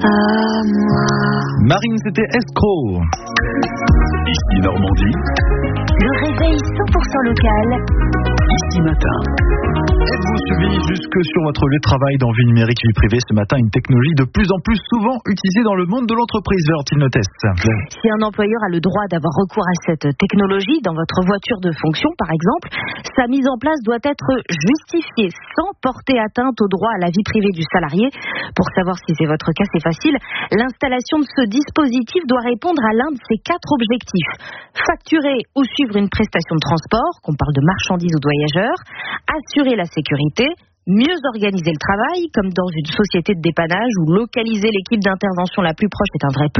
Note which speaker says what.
Speaker 1: Marine, c'était Escroc.
Speaker 2: Ici Normandie.
Speaker 3: Le réveil 100% local.
Speaker 2: Ici Matin.
Speaker 1: Êtes-vous suivi jusque sur votre lieu de travail dans vie numérique, vie privée? Ce matin, une technologie de plus en plus souvent utilisée dans le monde de l'entreprise, Valentine Notès.
Speaker 3: Si un employeur a le droit d'avoir recours à cette technologie dans votre voiture de fonction, par exemple, sa mise en place doit être justifiée sans porter atteinte au droit à la vie privée du salarié. Pour savoir si c'est votre cas, c'est facile. L'installation de ce dispositif doit répondre à l'un de ces 4 objectifs. Facturer ou suivre une prestation de transport, qu'on parle de marchandises ou de voyageurs, assurer la sécurité, mieux organiser le travail, comme dans une société de dépannage où localiser l'équipe d'intervention la plus proche est un vrai plus.